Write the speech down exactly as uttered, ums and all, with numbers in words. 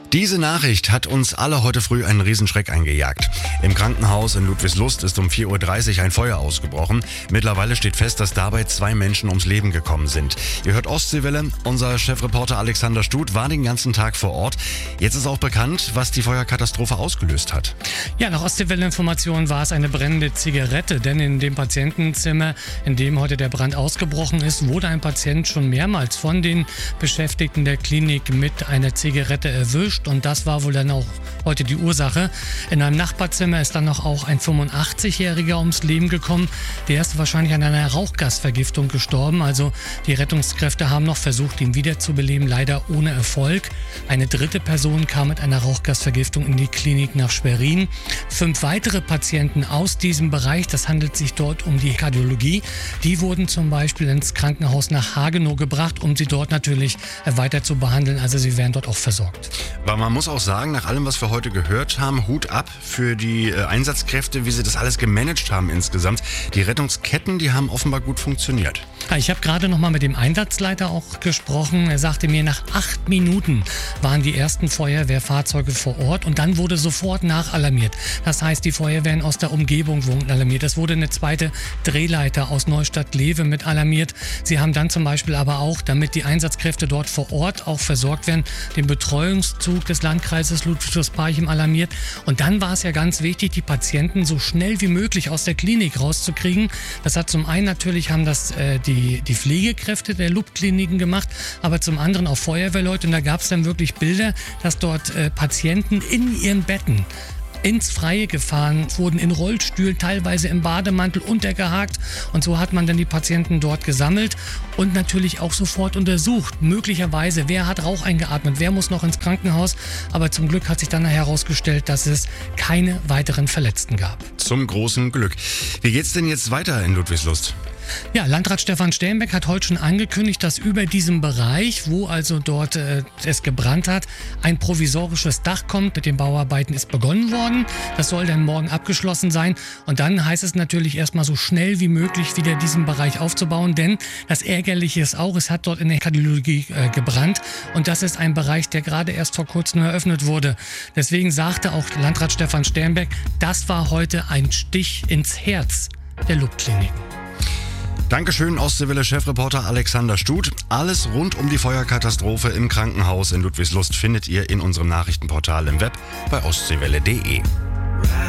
Diese Nachricht hat uns alle heute früh einen Riesenschreck eingejagt. Im Krankenhaus in Ludwigslust ist um vier Uhr dreißig ein Feuer ausgebrochen. Mittlerweile steht fest, dass dabei zwei Menschen ums Leben gekommen sind. Ihr hört Ostseewelle. Unser Chefreporter Alexander Stut war den ganzen Tag vor Ort. Jetzt ist auch bekannt, was die Feuerkatastrophe ausgelöst hat. Ja, nach Ostseewelle-Informationen war es eine brennende Zigarette, denn in dem Patientenzimmer, in dem heute der Brand ausgebrochen ist, wurde ein Patient schon mehrmals von den Beschäftigten der Klinik mit einer Zigarette erwischt. Und das war wohl dann auch heute die Ursache. In einem Nachbarzimmer ist dann noch auch ein fünfundachtzigjähriger ums Leben gekommen. Der ist wahrscheinlich an einer Rauchgasvergiftung gestorben. Also die Rettungskräfte haben noch versucht, ihn wiederzubeleben, leider ohne Erfolg. Eine dritte Person kam mit einer Rauchgasvergiftung in die Klinik nach Schwerin. Fünf weitere Patienten aus diesem Bereich, das handelt sich dort um die Kardiologie, die wurden zum Beispiel ins Krankenhaus nach Hagenow gebracht, um sie dort natürlich weiter zu behandeln. Also sie werden dort auch versorgt. Aber man muss auch sagen, nach allem, was wir heute gehört haben, Hut ab für die äh, Einsatzkräfte, wie sie das alles gemanagt haben insgesamt. Die Rettungsketten, die haben offenbar gut funktioniert. Ich habe gerade noch mal mit dem Einsatzleiter auch gesprochen. Er sagte mir, nach acht Minuten waren die ersten Feuerwehrfahrzeuge vor Ort und dann wurde sofort nachalarmiert. Das heißt, die Feuerwehren aus der Umgebung wurden alarmiert. Es wurde eine zweite Drehleiter aus Neustadt-Lewe mit alarmiert. Sie haben dann zum Beispiel aber auch, damit die Einsatzkräfte dort vor Ort auch versorgt werden, den Betreuungszug des Landkreises Ludwigslust-Parchim alarmiert. Und dann war es ja ganz wichtig, die Patienten so schnell wie möglich aus der Klinik rauszukriegen. Das hat zum einen natürlich haben das äh, die, die Pflegekräfte der L U B-Kliniken gemacht, aber zum anderen auch Feuerwehrleute. Und da gab es dann wirklich Bilder, dass dort äh, Patienten in ihren Betten ins Freie gefahren wurden, in Rollstühlen, teilweise im Bademantel untergehakt. Und so hat man dann die Patienten dort gesammelt und natürlich auch sofort untersucht. Möglicherweise, wer hat Rauch eingeatmet, wer muss noch ins Krankenhaus. Aber zum Glück hat sich dann herausgestellt, dass es keine weiteren Verletzten gab. Zum großen Glück. Wie geht's denn jetzt weiter in Ludwigslust? Ja, Landrat Stefan Sternbeck hat heute schon angekündigt, dass über diesem Bereich, wo also dort äh, es gebrannt hat, ein provisorisches Dach kommt. Mit den Bauarbeiten ist begonnen worden. Das soll dann morgen abgeschlossen sein. Und dann heißt es natürlich erstmal so schnell wie möglich wieder diesen Bereich aufzubauen. Denn das Ärgerliche ist auch, es hat dort in der Kardiologie äh, gebrannt. Und das ist ein Bereich, der gerade erst vor kurzem eröffnet wurde. Deswegen sagte auch Landrat Stefan Sternbeck, das war heute ein Stich ins Herz der L U B-Kliniken. Dankeschön, Ostseewelle-Chefreporter Alexander Stut. Alles rund um die Feuerkatastrophe im Krankenhaus in Ludwigslust findet ihr in unserem Nachrichtenportal im Web bei ostseewelle punkt de.